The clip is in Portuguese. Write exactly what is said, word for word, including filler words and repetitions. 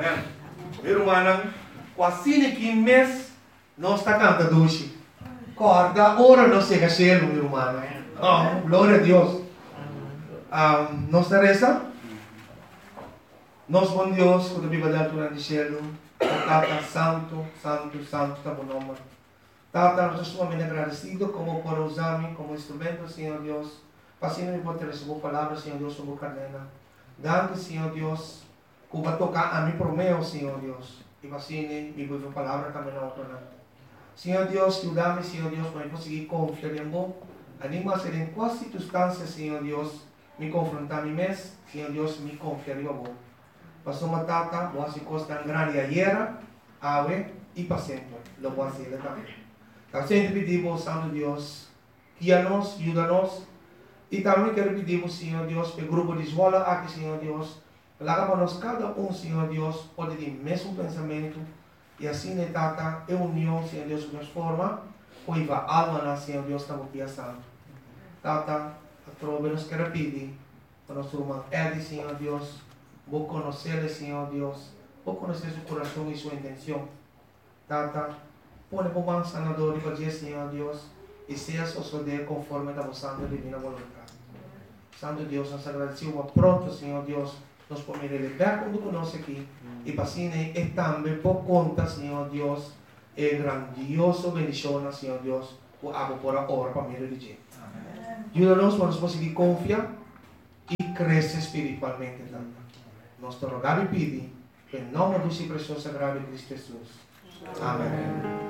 Amém. Meu irmão, quase que mês não está cantando doce. Corda, ora não se cachelo, meu irmão. Oh, glória a Deus. Um, nossa reza, nosso bom Deus, quando a Bíblia da altura de cielo, Tata Santo, Santo, Santo, está bom nome. Tata, nós estamos muito agradecidos como por usar-me como instrumento, Senhor Deus. Pasino me pode receber palavras, Senhor Deus, sobre a cadena. Dando, Senhor Deus, que vai tocar a mim por meu, Senhor Deus. E pasine, me vou palavra também na outra. Senhor Deus, ajuda-me, Senhor Deus, para eu conseguir confiar em você. Anima a ser em quais circunstâncias, Senhor Deus, me confrontar a mim mesmo, Senhor Deus, me confiar em você. Passou uma tata, você costa grande ayer, ave e para sempre. Lo vou fazer também. Então, sempre pedimos, Santo Deus, guia-nos, ajuda-nos. E também quero pedir, Senhor Deus, para o grupo de escola aqui, Senhor Deus, para que nós, cada um, Senhor Deus, pode ter o mesmo pensamento. E assim, né, tata, é união, Senhor Deus, de forma, pois a alma, Senhor Deus, está muito santo. Tata, a trova nos quer pedir, para nosso irmão Edi, Senhor Deus, vou conhecer, Senhor Deus, vou conhecer seu coração e sua intenção. Tata, põe por mão sanador e fazer, Senhor Deus, e seja suceder conforme a vossa divina vontade. Santo Deus, nós agradecemos pronto, Senhor Deus, nós podemos liberar quando conosco aqui. E para assim, é também por conta, Senhor Deus, é grandioso bendição, Senhor Deus, o abo por a hora para a minha religião. Ajuda-nos para nós conseguir confiar e crescer espiritualmente também. Nós te rogamos e pedimos, em nome do seu precioso sagrado Cristo Jesus. Amém.